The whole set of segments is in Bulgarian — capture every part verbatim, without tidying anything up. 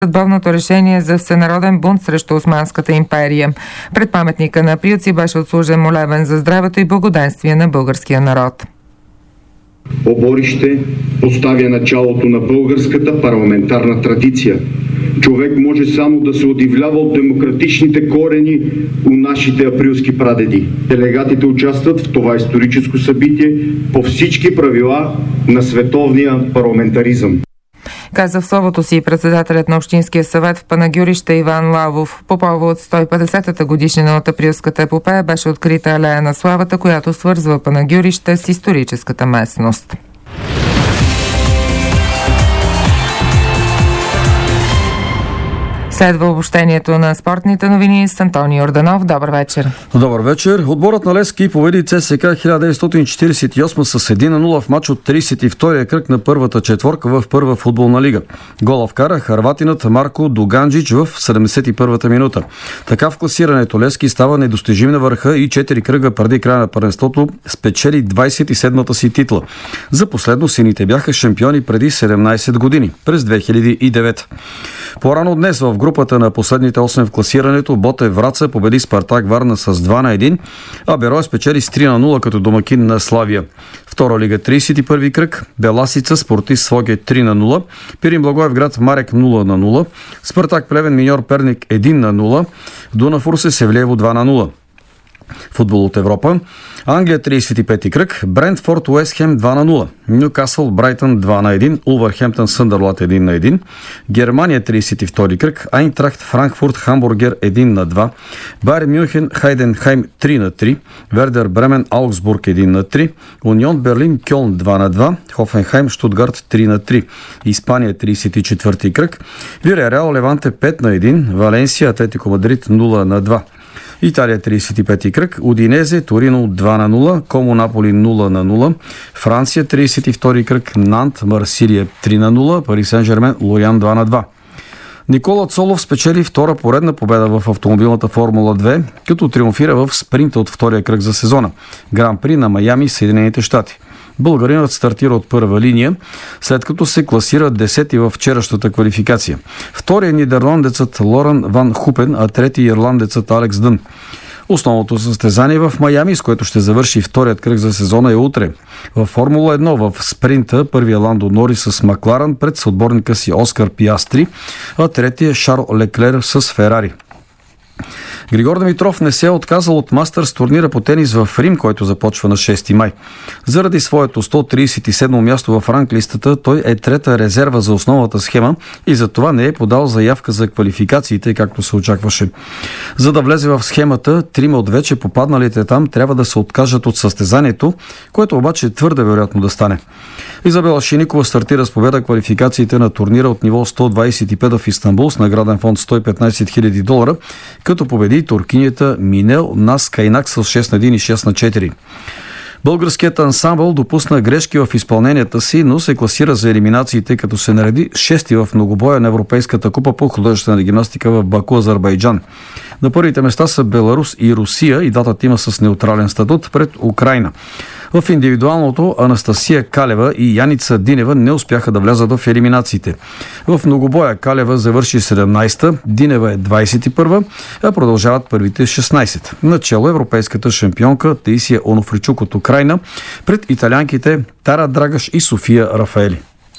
съдбовното решение за всенароден бунт срещу Османската империя. Пред паметника на априлци беше отслужен молебен за здравето и благоденствие на българския народ. Оборище поставя началото на българската парламентарна традиция. Човек може само да се удивлява от демократичните корени у нашите априлски прадеди. Делегатите участват в това историческо събитие по всички правила на световния парламентаризъм. Каза в словото си председателят на Общинския съвет в Панагюрище Иван Лавов. По повод сто и петдесетата годишнина от априлската епопея беше открита алея на славата, която свързва Панагюрище с историческата местност. Следва обобщението на спортните новини с Антони Йорданов. Добър вечер. Добър вечер. Отборът на Левски победи ЦСКА хиляда деветстотин четиридесет и осма с едно на нула в матч от тридесет и втория кръг на първата четворка в първа футболна лига. Гола вкара хърватинът Марко Дуганджич в седемдесет и първата минута. Така в класирането Левски става недостижим на върха и четири кръга преди края на първенството спечели двадесет и седмата си титла. За последно сините бяха шампиони преди седемнадесет години, през две хиляди и девета. По-рано днес в групата на последните осем в класирането Ботев Враца победи Спартак Варна с два на едно, а Берое спечели с три на нула като домакин на Славия. Втора лига тридесет и първи кръг, Беласица Спортист Своге три на нула, Пирин Благоевград Марек нула на нула, Спартак Плевен Миньор Перник едно на нула, Дунав Русе Севлиево два на нула. Футбол от Европа. Англия тридесет и пети кръг, Брентфорд Уест Хем два на нула, Нюкасъл Брайтън два на едно, Улвърхемптън Съндърланд едно на едно, Германия тридесет и втори кръг, Айнтрахт Франкфурт Хамбургер едно на два, Байер Мюнхен Хайденхайм три на три, Вердер Бремен Аугсбург едно на три, Унион Берлин Кьолн два на два, Хофенхайм Штутгарт три на три, Испания тридесет и четвърти кръг, Вилерреал Леванте пет на едно, Валенсия Атлетико Мадрид нула на два. Италия тридесет и пети кръг, Удинезе Торино два на нула, Комо Наполи нула на нула, Франция тридесет и втори кръг, Нант Марсилия три на нула, Пари Сен-Жермен Лоян два на два. Никола Цолов спечели втора поредна победа в автомобилната Формула две, като триумфира в спринта от втория кръг за сезона. Гран-при на Майами, Съединените щати. Българинът стартира от първа линия, след като се класира десети във вчерашната квалификация. Вторият нидерландецът Лоран Ван Хупен, а трети ирландецът Алекс Дън. Основното състезание в Майами, с което ще завърши вторият кръг за сезона, е утре. Във Формула едно в спринта първия Ландо Норис с Макларен пред съотборника си Оскар Пиастри, а третия Шарл Леклер с Ферари. Григор Димитров не се е отказал от Мастърс турнира по тенис в Рим, който започва на шести май. Заради своето сто тридесет и седмо място в ранглистата, той е трета резерва за основната схема и затова не е подал заявка за квалификациите, както се очакваше. За да влезе в схемата, трима от вече попадналите там трябва да се откажат от състезанието, което обаче е твърде вероятно да стане. Изабела Шиникова стартира с победа квалификациите на турнира от ниво сто двадесет и пет в Истанбул с награден фонд сто и петнадесет хиляди долара, като победи туркинята Минел Нас Кайнак с шест на едно и шест на четири. Българският ансамбъл допусна грешки в изпълненията си, но се класира за елиминациите, като се нареди шести в многобоя на Европейската купа по художествена гимнастика в Баку, Азербайджан. На първите места са Беларус и Русия и двата тима с неутрален статут пред Украйна. В индивидуалното Анастасия Калева и Яница Динева не успяха да влязат в елиминациите. В многобоя Калева завърши седемнадесета, Динева е двадесет и първа, а продължават първите шестнадесет. Начало европейската шампионка Таисия Онофричук от Украйна пред италианките Тара Драгаш и София Рафаели.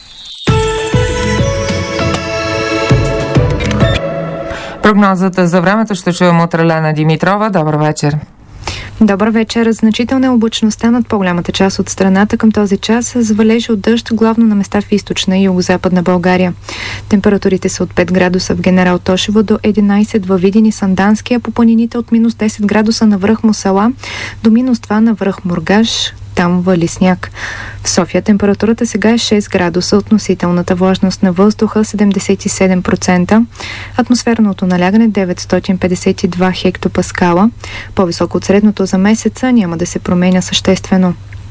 Прогнозата за времето ще чуем от Ралена Димитрова. Добър вечер. Добър вечер. Значителна е облачността над по-голямата част от страната към този час с валежи от дъжд, главно на места в източна и югозападна България. Температурите са от пет градуса в Генерал Тошево до единадесет във Видин и Сандански, а по планините от минус десет градуса на връх Мусала до минус два на връх Мургаш. Там вали сняг. В София температурата сега е шест градуса, относителната влажност на въздуха седемдесет и седем процента, атмосферното налягане деветстотин петдесет и два хектопаскала. По-високо от средното за месеца, няма да се променя съществено.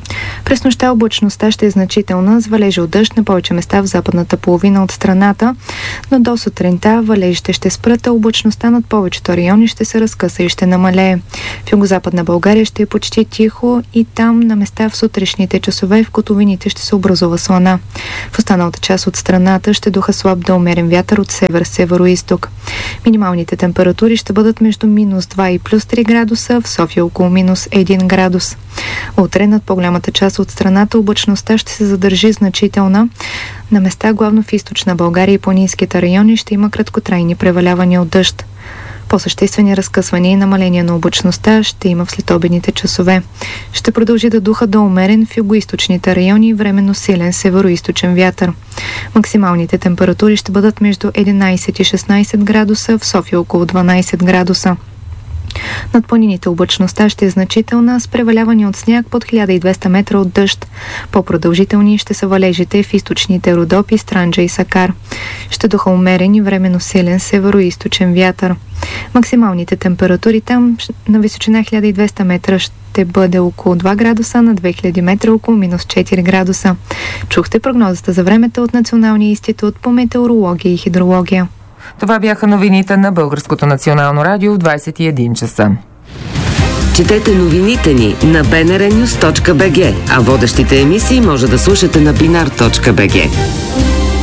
През нощта облачността ще е значителна, с валежи от дъжд на повече места в западната половина от страната, но до сутринта валежите ще спрат, а облачността над повечето райони ще се разкъса и ще намалее. В югозападна България ще е почти тихо и там на места в сутрешните часове в котловините ще се образува слана. В останалата част от страната ще духа слаб до умерен вятър от север-североизток. Минималните температури ще бъдат между минус два и плюс три градуса, в София около минус един градус. Утре над по-голямата част от страната облачността ще се задържи значителна. На места, главно в източна България и планинските райони, ще има краткотрайни превалявания от дъжд. По-съществени разкъсвания и намаления на облачността ще има в следобедните часове. Ще продължи да духа до умерен в югоизточните райони и временно силен североизточен вятър. Максималните температури ще бъдат между единайсет и шестнайсет градуса, в София около дванайсет градуса. Над планините облачността ще е значителна, с преваляване от сняг под хиляда и двеста метра от дъжд. По-продължителни ще са валежите в източните Родопи, Странджа и Сакар. Ще духа умерен и временно силен североизточен вятър. Максималните температури там на височина хиляда и двеста метра ще бъде около два градуса, на две хиляди метра около минус четири градуса. Чухте прогнозата за времето от Националния институт по метеорология и хидрология. Това бяха новините на Българското национално радио в двайсет и един часа. Четете новините ни на би ен ар нюз точка би джи, а водещите емисии може да слушате на бинар точка би джи.